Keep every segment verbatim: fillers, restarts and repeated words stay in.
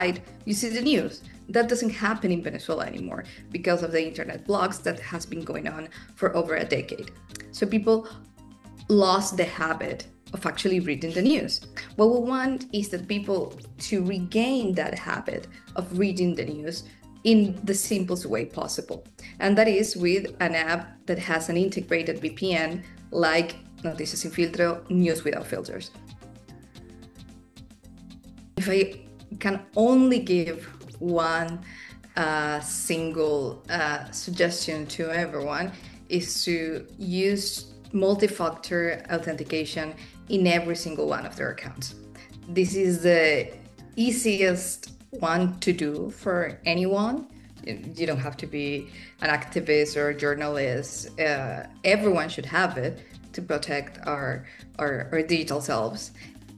you see the news. That doesn't happen in Venezuela anymore because of the internet blogs that has been going on for over a decade. So people lost the habit of actually reading the news. What we want is that people to regain that habit of reading the news in the simplest way possible. And that is with an app that has an integrated V P N like Noticias Sin Filtro, News Without Filters. If I can only give one uh, single uh, suggestion to everyone, is to use multi-factor authentication in every single one of their accounts. This is the easiest one to do for anyone. You don't have to be an activist or a journalist. Uh, everyone should have it to protect our, our, our digital selves.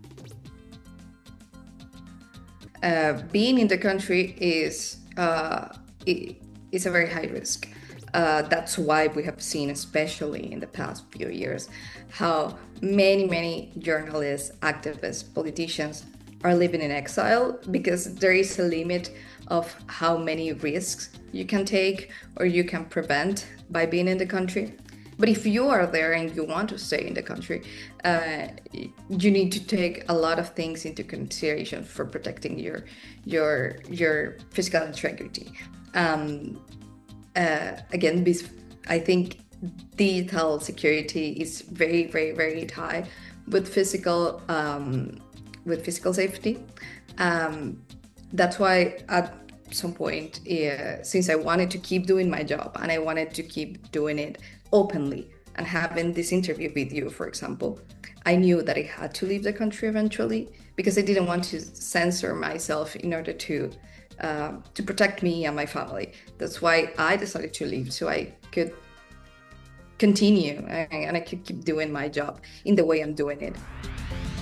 Uh, being in the country is uh, is a very high risk. Uh, that's why we have seen, especially in the past few years, how many, many journalists, activists, politicians are living in exile because there is a limit of how many risks you can take or you can prevent by being in the country. But if you are there and you want to stay in the country, uh, you need to take a lot of things into consideration for protecting your your your physical integrity. Um, uh, again, this, I think digital security is very, very, very high with physical um, with physical safety. Um, that's why at some point, uh, since I wanted to keep doing my job and I wanted to keep doing it openly and having this interview with you, for example, I knew that I had to leave the country eventually because I didn't want to censor myself in order to uh, to protect me and my family. That's why I decided to leave, so I could continue and I could keep doing my job in the way I'm doing it.